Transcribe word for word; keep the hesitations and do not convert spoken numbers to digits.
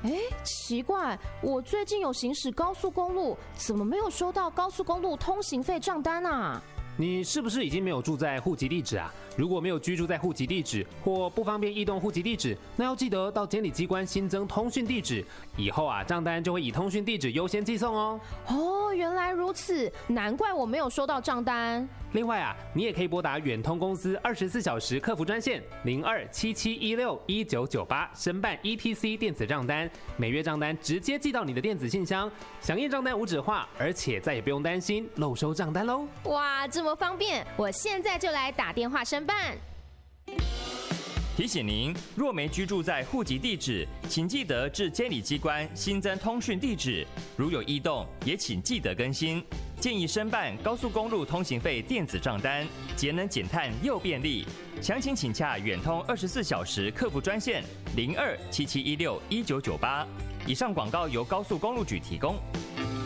哎，奇怪，我最近有行驶高速公路，怎么没有收到高速公路通行费账单啊？ 你是不是已经没有住在户籍地址啊？如果没有居住在户籍地址或不方便移动户籍地址，那要记得到监理机关新增通讯地址，以后啊账单就会以通讯地址优先寄送哦。 哦，原来如此，难怪我没有收到账单。 另外啊，你也可以拨打远通公司二十四小时客服专线零二七七一六一九九八申办 E T C 电子账单，每月账单直接寄到你的电子信箱，响应账单无纸化，而且再也不用担心漏收账单喽。 哇，这么方便，我现在就来打电话申办。 提醒您，若没居住在户籍地址，请记得至监理机关新增通讯地址，如有异动，也请记得更新。建议申办高速公路通行费电子账单，节能减碳又便利。详情请洽远通二十四小时客服专线零二七七一六一九九八。以上广告由高速公路局提供。